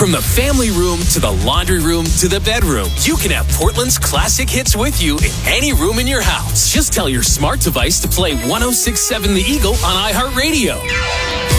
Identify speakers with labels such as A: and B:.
A: From the family room to the laundry room to the bedroom, you can have Portland's classic hits with you in any room in your house. Just tell your smart device to play 106.7 The Eagle on iHeartRadio.